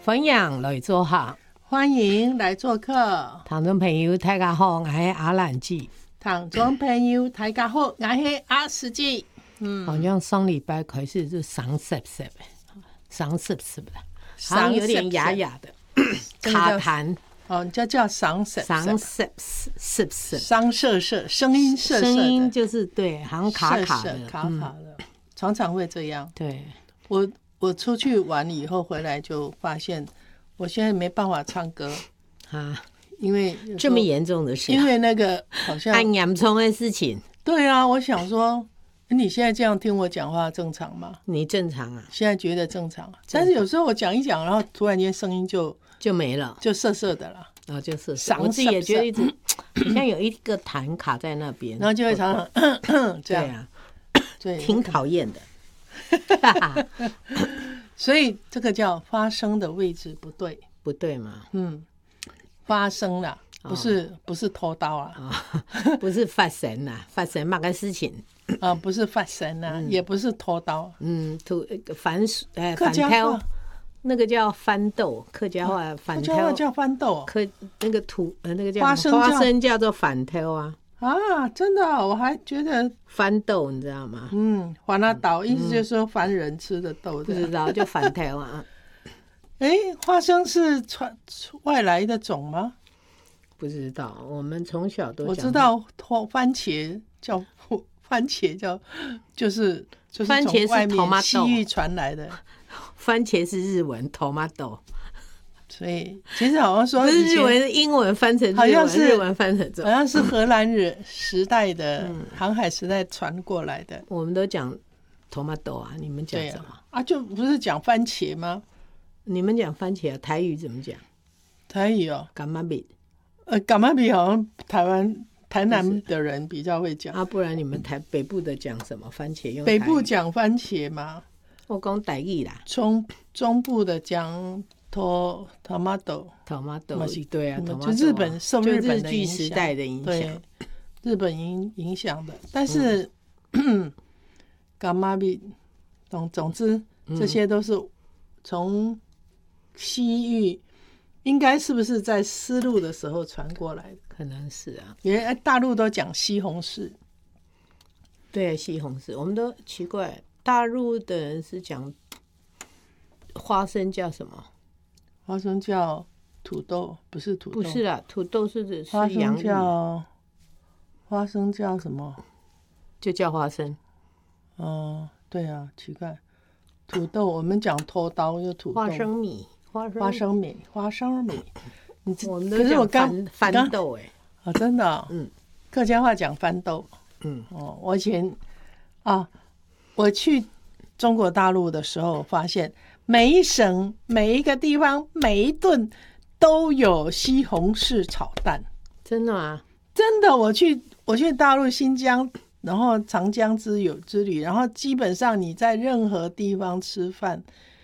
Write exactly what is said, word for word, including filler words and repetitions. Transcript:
分享来做客， 欢迎来做客。 听众朋友大家好，我是阿兰姐。 听众朋友大家好，我是阿司机。 嗯，好像上礼拜开始就伤涩涩的，伤涩涩的，好像有点哑哑的，卡痰。 哦，这叫伤涩涩， 伤涩涩涩， 伤涩涩，声音涩涩的， 声音就是对，好像卡卡的， 涩涩卡卡的、嗯，常常会这样。 对， 我我出去玩以后回来就发现，我现在没办法唱歌啊，因为这么严重的事、 啊，因为那个好像很严重的事情。 对啊，我想说，你现在这样听我讲话正常吗？ 你正常啊， 现在觉得正常，但是有时候我讲一讲，然后突然间声音就。 就没了， 就涩涩的了， 然后就涩涩。我自己也觉得一直好像有一个痰卡在那边， 然后就会常常这样， 对啊， 对， 挺讨厌的。 所以这个叫发声的位置不对， 不对嘛？ 嗯，发声啦，不是、哦、不是偷刀啊、 哦，不是发神啦，发神嘛个事情啊，不是发神啊、嗯，也不是偷刀， 嗯，土反呃反挑。那个叫翻豆，客家话反挑、 客家话叫翻豆， 客那个土呃那个叫花生花生叫做反挑啊啊，真的、哦，我还觉得翻豆你知道吗？ 嗯，反他倒、嗯、意思就是说凡人吃的豆， 不知道就反挑啊。 哎，花生是传外来的种吗？ 不知道，我们从小都我知道番茄叫番茄叫就是就是番茄是从外面西域传来的。 番茄是日文 tomato， 所以其实好像说不是日文，是英文翻成日文， 好像是日文翻成中文， 好像是荷兰人时代的、嗯、航海时代传过来的。 我们都讲 tomato 啊，你们讲什么啊, 啊？就不是讲番茄吗？ 你们讲番茄、啊，台语怎么讲？ 台语哦， 柑仔米。 呃，柑仔米好像台湾台南的人比较会讲啊，不然你们台北部的讲什么？番茄用北部讲番茄吗？ 我讲台语啦， 中中部的讲 to tomato tomato， 对啊， 就日本受日本的影响，时代的影响， 对，日本影影响的。但是柑仔米，总总之这些都是从西域，应该是不是在丝路的时候传过来的？ 可能是啊， 因为大陆都讲西红柿， 对，西红柿，我们都奇怪。大陆的人是讲花生叫什么？ 花生叫土豆，不是土豆， 不是啦，土豆是是花生叫花生叫什么？ 就叫花生。 哦，对啊，奇怪，土豆我们讲拖刀又土豆， 花生米，花生花生米，花生米。 你我们都讲翻翻豆哎、欸， 哦，真的、哦， 嗯， 客家话讲翻豆， 嗯， 哦，我以前啊。我去中国大陆的时候，发现每一省、每一个地方、每一顿都有西红柿炒蛋。 真的吗？ 真的，我去我去大陆新疆，然后长江之友之旅，然后基本上你在任何地方吃饭，